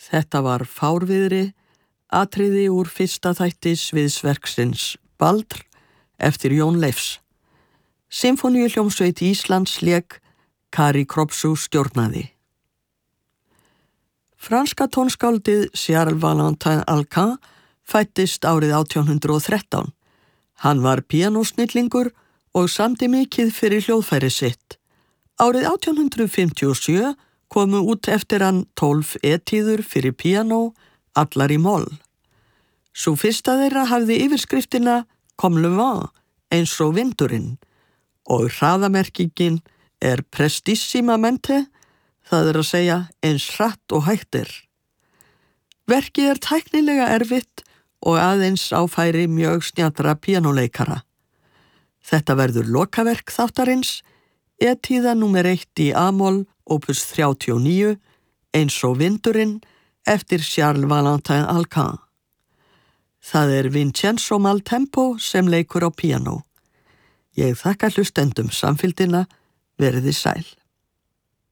Þetta var fárviðri, atriði úr fyrsta þætti sviðsverksins Baldr eftir Jón Leifs. Sinfóníuhljómsveit Íslands lék, Kari Kropsu stjórnaði. Franska tónskáldið Charles Valentin Alcan fæddist árið 1813. Hann var píanósnillingur og samdi mikið fyrir hljóðfæri sitt. Árið 1857 komu út eftir hann 12 etíður fyrir píanó, allar í moll. Sú fyrsta þeirra hafði yfirskriftina Comme le vent, eins og vindurinn, og hraðamerkingin Prestissimamente, það að segja eins hratt og hægt. Verkið tæknilega erfitt og aðeins á færi mjög snjallra píanóleikara. Þetta verður lokaverk þáttarins, etíða númer 1 í A-moll, opus 39, eins og vindurinn, eftir Charles Valentin Alcan. Það Vincenzo Maltempo sem leikur á píanó. Ég þakka hlustendum samfylgdina, veriði sæl.